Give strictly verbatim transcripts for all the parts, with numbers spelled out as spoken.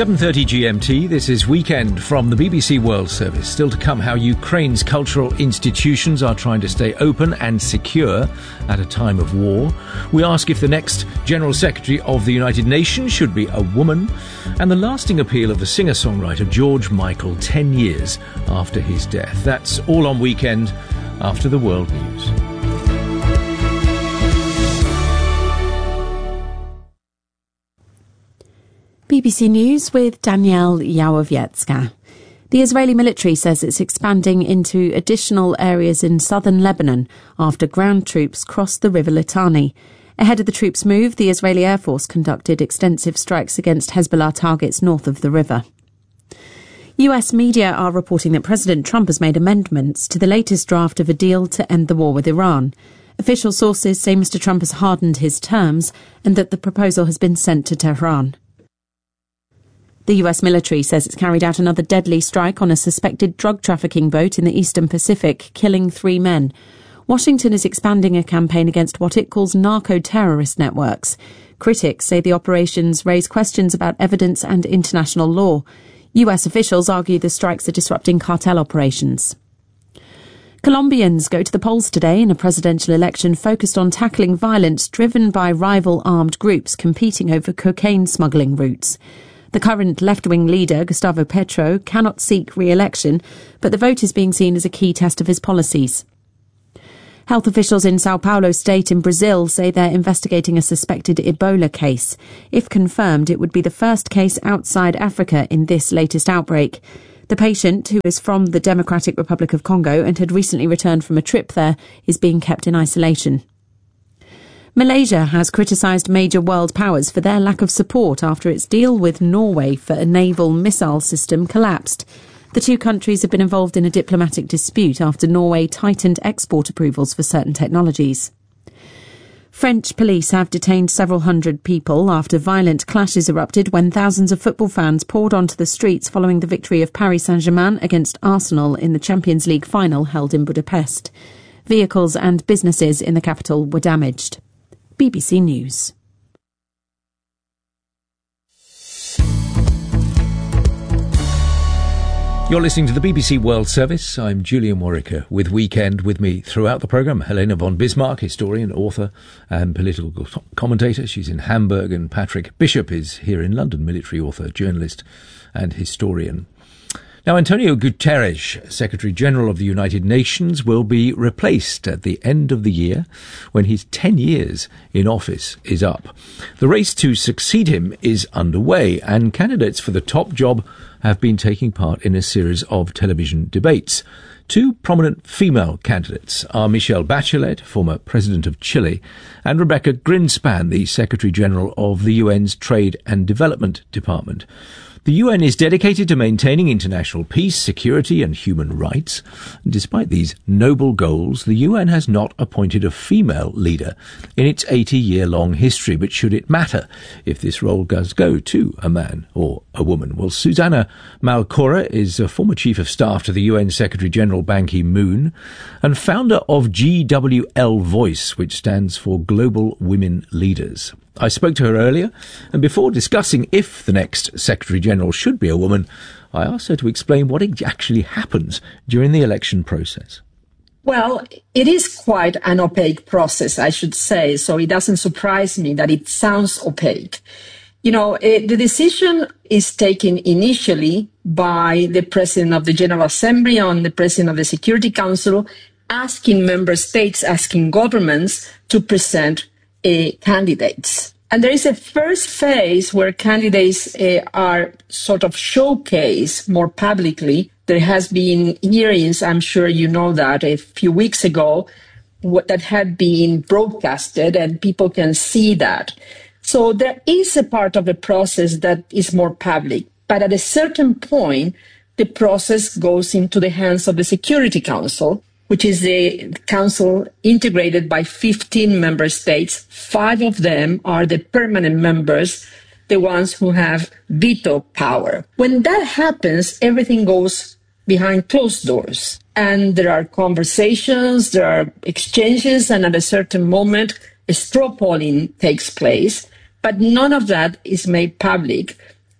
seven thirty G M T, this is Weekend from the B B C World Service. Still to come, how Ukraine's cultural institutions are trying to stay open and secure at a time of war. We ask if the next General Secretary of the United Nations should be a woman. And the lasting appeal of the singer-songwriter George Michael ten years after his death. That's all on Weekend after the world news. B B C News with Danielle Yawowiecka. The Israeli military says it's expanding into additional areas in southern Lebanon after ground troops crossed the River Litani. Ahead of the troops' move, the Israeli Air Force conducted extensive strikes against Hezbollah targets north of the river. U S media are reporting that President Trump has made amendments to the latest draft of a deal to end the war with Iran. Official sources say Mister Trump has hardened his terms and that the proposal has been sent to Tehran. The U S military says it's carried out another deadly strike on a suspected drug trafficking boat in the Eastern Pacific, killing three men. Washington is expanding a campaign against what it calls narco-terrorist networks. Critics say the operations raise questions about evidence and international law. U S officials argue the strikes are disrupting cartel operations. Colombians go to the polls today in a presidential election focused on tackling violence driven by rival armed groups competing over cocaine smuggling routes. The current left-wing leader, Gustavo Petro, cannot seek re-election, but the vote is being seen as a key test of his policies. Health officials in Sao Paulo state in Brazil say they're investigating a suspected Ebola case. If confirmed, it would be the first case outside Africa in this latest outbreak. The patient, who is from the Democratic Republic of Congo and had recently returned from a trip there, is being kept in isolation. Malaysia has criticised major world powers for their lack of support after its deal with Norway for a naval missile system collapsed. The two countries have been involved in a diplomatic dispute after Norway tightened export approvals for certain technologies. French police have detained several hundred people after violent clashes erupted when thousands of football fans poured onto the streets following the victory of Paris Saint-Germain against Arsenal in the Champions League final held in Budapest. Vehicles and businesses in the capital were damaged. B B C News. You're listening to the B B C World Service. I'm Julian Warwicker with Weekend. With me throughout the programme, Helena von Bismarck, historian, author and political commentator. She's in Hamburg, and Patrick Bishop is here in London, military author, journalist and historian. Now, Antonio Guterres, Secretary-General of the United Nations, will be replaced at the end of the year when his ten years in office is up. The race to succeed him is underway, and candidates for the top job have been taking part in a series of television debates. Two prominent female candidates are Michelle Bachelet, former President of Chile, and Rebecca Grinspan, the Secretary-General of the U N's Trade and Development Department. The U N is dedicated to maintaining international peace, security and human rights. Despite these noble goals, the U N has not appointed a female leader in its eighty-year-long history. But should it matter if this role does go to a man or a woman? Well, Susanna Malcorra is a former Chief of Staff to the U N Secretary-General Ban Ki-moon and founder of G W L Voice, which stands for Global Women Leaders. I spoke to her earlier, and before discussing if the next Secretary-General should be a woman, I asked her to explain what actually happens during the election process. Well, it is quite an opaque process, I should say, so it doesn't surprise me that it sounds opaque. You know, it, the decision is taken initially by the President of the General Assembly and the President of the Security Council, asking member states, asking governments to present Uh, candidates. And there is a first phase where candidates uh, are sort of showcased more publicly. There has been hearings, I'm sure you know that, a few weeks ago what, that had been broadcasted, and people can see that. So there is a part of the process that is more public. But at a certain point, the process goes into the hands of the Security Council, which is the council integrated by fifteen member states. Five of them are the permanent members, the ones who have veto power. When that happens, everything goes behind closed doors. And there are conversations, there are exchanges, and at a certain moment, a straw polling takes place. But none of that is made public.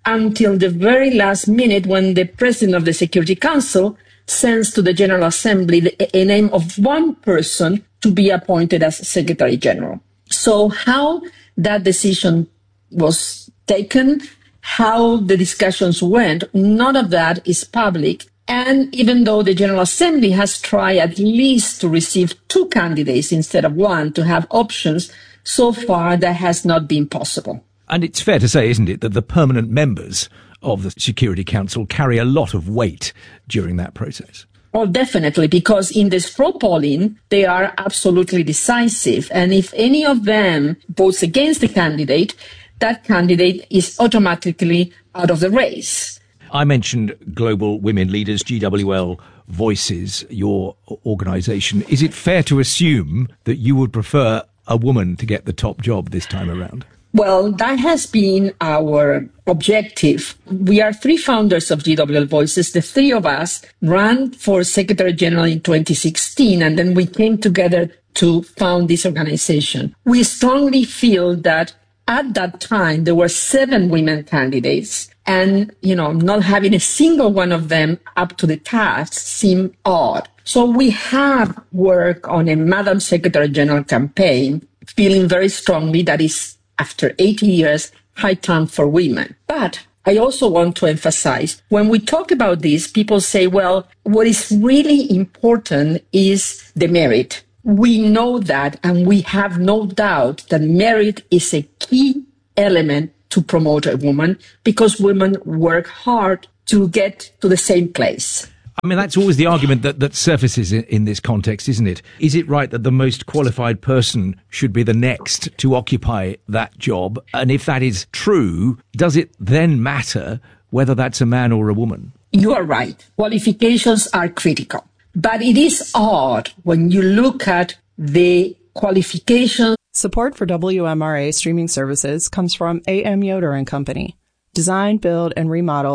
until the very last minute when the president of the Security Council sends to the General Assembly the, a name of one person to be appointed as Secretary General. So how that decision was taken, how the discussions went, none of that is public. And even though the General Assembly has tried at least to receive two candidates instead of one to have options, so far that has not been possible. And it's fair to say, isn't it, that the permanent members of the Security Council carry a lot of weight during that process? Oh, definitely, because in the straw polling, they are absolutely decisive. And if any of them votes against the candidate, that candidate is automatically out of the race. I mentioned Global Women Leaders, G W L Voices, your organisation. Is it fair to assume that you would prefer a woman to get the top job this time around? Well, that has been our objective. We are three founders of G W L Voices. The three of us ran for Secretary General in twenty sixteen, and then we came together to found this organization. We strongly feel that at that time, there were seven women candidates, and, you know, not having a single one of them up to the task seemed odd. So we have worked on a Madam Secretary General campaign, feeling very strongly that it's, after eighty years, high time for women. But I also want to emphasize, when we talk about this, people say, well, what is really important is the merit. We know that, and we have no doubt that merit is a key element to promote a woman, because women work hard to get to the same place. I mean, that's always the argument that, that surfaces in, in this context, isn't it? Is it right that the most qualified person should be the next to occupy that job? And if that is true, does it then matter whether that's a man or a woman? You are right. Qualifications are critical. But it is odd when you look at the qualifications. Support for W M R A streaming services comes from A M Yoder and Company. Design, build, and remodel